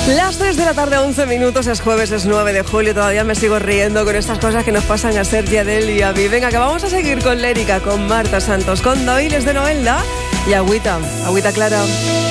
Las 3 de la tarde, 11 minutos, es jueves, es 9 de julio. Todavía me sigo riendo con estas cosas que nos pasan a Sergi, Adel y a mí. Venga, que vamos a seguir con Lérica, con Marta Santos, con Doiles de Novelda y Agüita Clara.